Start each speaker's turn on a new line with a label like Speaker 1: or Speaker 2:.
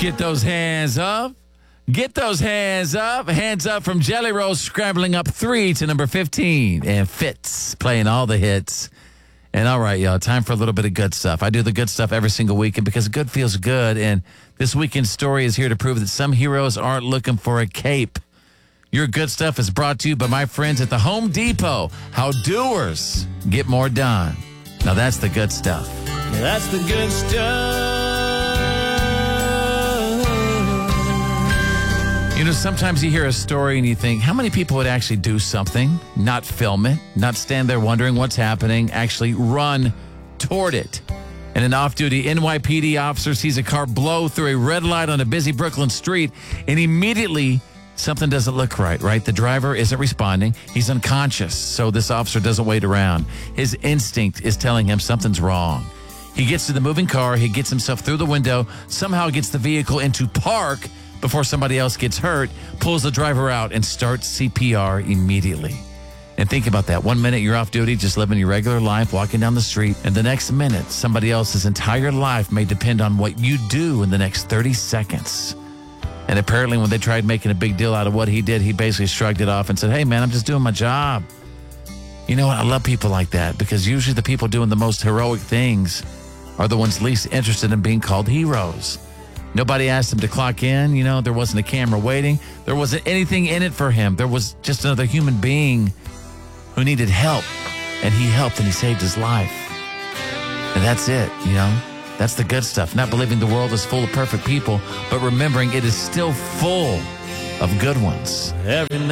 Speaker 1: Get those hands up. Get those hands up. Hands up from Jelly Roll, scrambling up 3 to number 15. And Fitz playing all the hits. And all right, y'all, time for a little bit of good stuff. I do the good stuff every single weekend because good feels good. And this weekend's story is here to prove that some heroes aren't looking for a cape. Your good stuff is brought to you by my friends at the Home Depot. How doers get more done. Now that's the good stuff.
Speaker 2: Yeah, that's the good stuff.
Speaker 1: You know, sometimes you hear a story and you think, how many people would actually do something, not film it, not stand there wondering what's happening, actually run toward it? And an off-duty NYPD officer sees a car blow through a red light on a busy Brooklyn street, and immediately something doesn't look right? The driver isn't responding. He's unconscious, so this officer doesn't wait around. His instinct is telling him something's wrong. He gets to the moving car. He gets himself through the window, somehow gets the vehicle into park before somebody else gets hurt, pulls the driver out, and starts CPR immediately. And think about that. 1 minute you're off duty, just living your regular life, walking down the street, and the next minute, somebody else's entire life may depend on what you do in the next 30 seconds. And apparently when they tried making a big deal out of what he did, he basically shrugged it off and said, hey, man, I'm just doing my job. You know what? I love people like that because usually the people doing the most heroic things are the ones least interested in being called heroes. Nobody asked him to clock in. You know, there wasn't a camera waiting. There wasn't anything in it for him. There was just another human being who needed help. And he helped and he saved his life. And that's it, you know. That's the good stuff. Not believing the world is full of perfect people, but remembering it is still full of good ones.
Speaker 2: Every night.